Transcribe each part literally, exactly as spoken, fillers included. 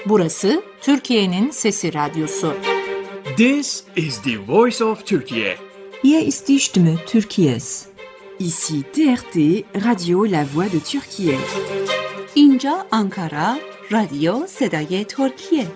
Burası Türkiye'nin Sesi Radyosu. This is the voice of Turkey. Hier ist die Stimme Türkiye's. Ici T R T, Radio La Voix de Türkiye. اینجا آنکارا، رادیو صدای ترکیه.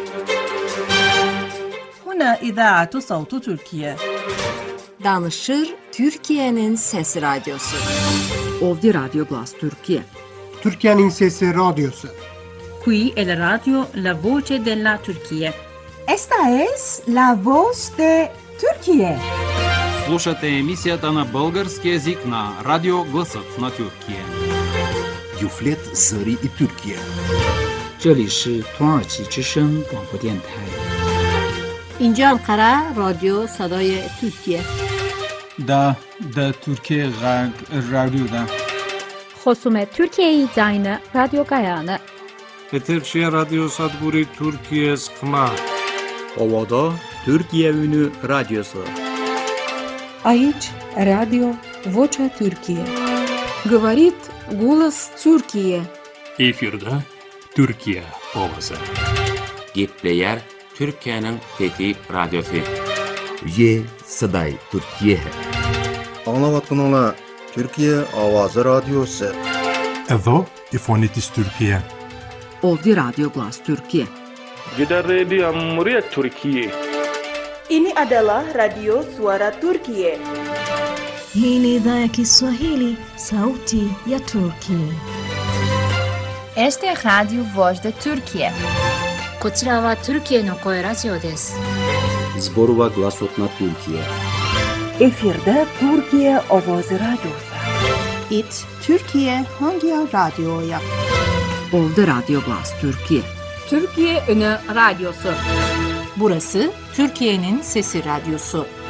هنا إذاعة صوت تركيا. Danışır Türkiye'nin Sesi Radyosu. Ovdje Radio Glas Türkiye. Türkiye'nin Sesi Radyosu. Qui è la radio La Voce della Turchia. Esta es La Voz de Turquía. Слушате емисията на български език на Радио Гласът на Türkiye. Юфлет Зари и Türkiye. 这里是土耳其之声广播电台。 اینجا انقره رادیو صدای ترکیه. دا دا Türkiye رادیو دا. خصوم Türkiye Yayını Radyo Gayanı. Eterçiye Radyo Sadburi Türkiye Skma. Ovada Türkiye Ünü Radyosu. Aici Radio Vocea Türkiye. Говорит голос Türkiye. Efirde Türkiye Ovası. Gepleyer Türkiye'nin Fethi Radyosu. Ye Saday Türkiye. Anlavatkanala Türkiye Avazı Radyosu. Evo İfonitis Türkiye. Ovdje Radio Glas Türkiye. Gider Radio Cumhuriyet Türkiye. Ini adalah Radio Suara Turkiye. Hii ni idhaa ya Kiswahili, Sauti ya Turkiye. Este es Radio Voz de Turkiye. こちらはトルキエの声ラジオです。 Zborova Glasot na Türkiye. Efirde Türkiye Avazı Radyosu. İt Türkiye hangi radyoya? Ovdje Radio Glas Türkiye. Türkiye Ünü Radyosu. Burası Türkiye'nin Sesi Radyosu.